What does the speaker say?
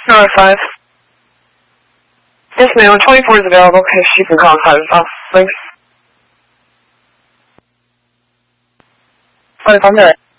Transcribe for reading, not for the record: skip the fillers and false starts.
Number 5. Yes, ma'am. 24 is available in case you can call inside his office. Thanks. 25 minutes.